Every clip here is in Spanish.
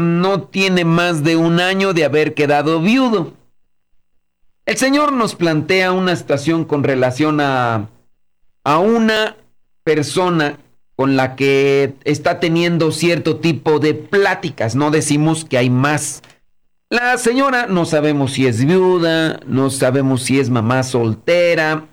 no tiene más de un año de haber quedado viudo. El Señor nos plantea una situación con relación a una persona con la que está teniendo cierto tipo de pláticas. No decimos que hay más. La señora no sabemos si es viuda, no sabemos si es mamá soltera.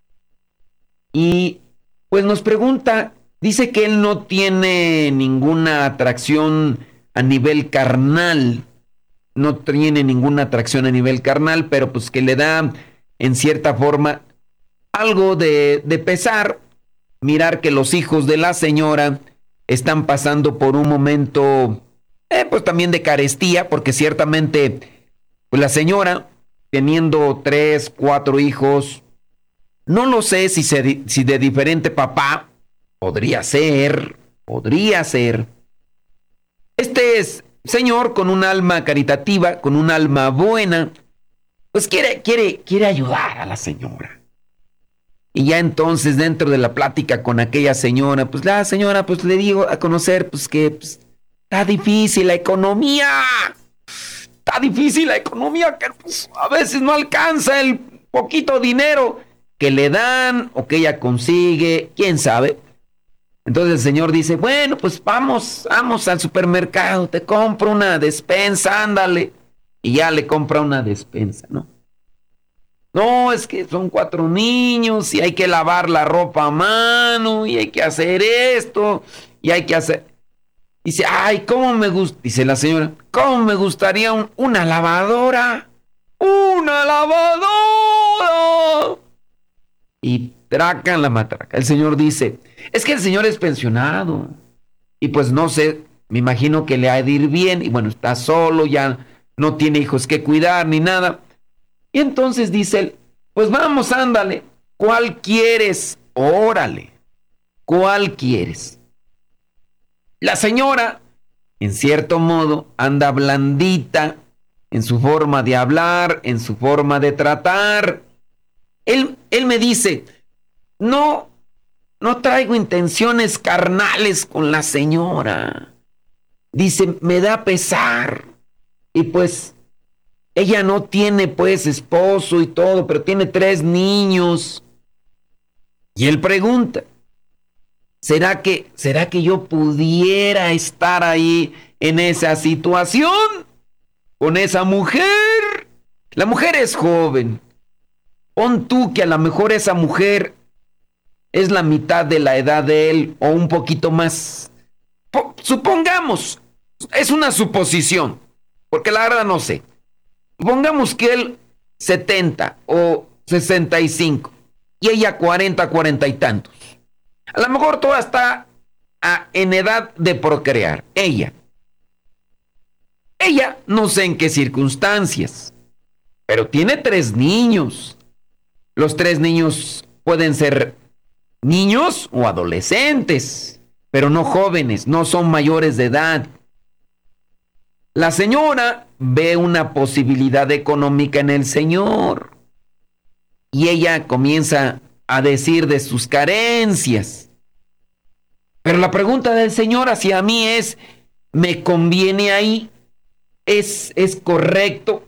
Y pues nos pregunta, dice que él no tiene ninguna atracción a nivel carnal, no tiene ninguna atracción a nivel carnal, pero pues que le da en cierta forma algo de pesar mirar que los hijos de la señora están pasando por un momento, pues también de carestía, porque ciertamente pues la señora, teniendo 3, 4 hijos, no lo sé si de diferente papá, podría ser. Este es señor con un alma caritativa, con un alma buena, pues quiere ayudar a la señora. Y ya entonces dentro de la plática con aquella señora, pues la señora pues le digo a conocer pues que pues, está difícil la economía. Está difícil la economía, que pues, a veces no alcanza el poquito dinero que le dan o que ella consigue, quién sabe. Entonces el señor dice, bueno, pues vamos al supermercado, te compro una despensa, ándale. Y ya le compra una despensa, ¿no? No, es que son 4 niños y hay que lavar la ropa a mano y hay que hacer esto y hay que hacer... Dice, ay, ¿cómo me gusta? Dice la señora, ¿cómo me gustaría una lavadora? ¡Una lavadora! Y tracan la matraca. El señor dice, es que el señor es pensionado. Y pues no sé, me imagino que le ha de ir bien. Y bueno, está solo, ya no tiene hijos que cuidar ni nada. Y entonces dice él, pues vamos, ándale. ¿Cuál quieres? Órale. ¿Cuál quieres? La señora, en cierto modo, anda blandita en su forma de hablar, en su forma de tratar. Él me dice, no traigo intenciones carnales con la señora. Dice, me da pesar. Y pues, ella no tiene pues esposo y todo, pero tiene 3 niños. Y él pregunta, ¿será que yo pudiera estar ahí en esa situación con esa mujer? La mujer es joven. Pon tú que a lo mejor esa mujer es la mitad de la edad de él o un poquito más. Supongamos, es una suposición, porque la verdad no sé. Supongamos que él 70 o 65 y ella 40 y tantos. A lo mejor toda está en edad de procrear. Ella no sé en qué circunstancias, pero tiene 3 niños. Los 3 niños pueden ser niños o adolescentes, pero no jóvenes, no son mayores de edad. La señora ve una posibilidad económica en el señor y ella comienza a decir de sus carencias. Pero la pregunta del señor hacia mí es, ¿me conviene ahí? ¿Es correcto?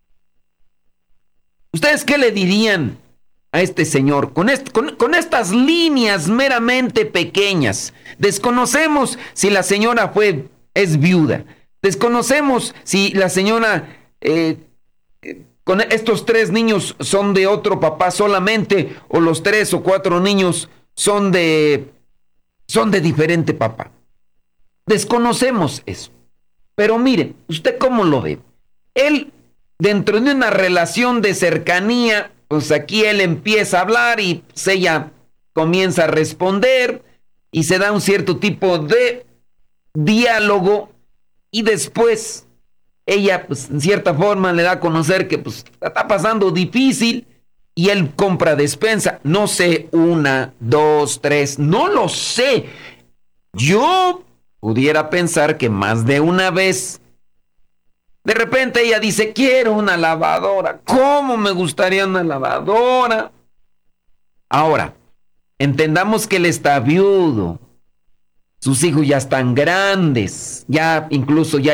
¿Ustedes qué le dirían a este señor con estas líneas meramente pequeñas? Desconocemos si la señora es viuda. Desconocemos si la señora con estos 3 niños son de otro papá solamente o los 3 o 4 niños son de diferente papá. Desconocemos eso. Pero miren, ¿usted cómo lo ve? Él, dentro de una relación de cercanía, pues aquí él empieza a hablar y pues ella comienza a responder y se da un cierto tipo de diálogo y después ella, pues en cierta forma le da a conocer que pues está pasando difícil y él compra despensa. No sé, 1, 2, 3, no lo sé. Yo pudiera pensar que más de una vez, de repente ella dice, quiero una lavadora. ¿Cómo me gustaría una lavadora? Ahora, entendamos que él está viudo. Sus hijos ya están grandes, ya incluso ya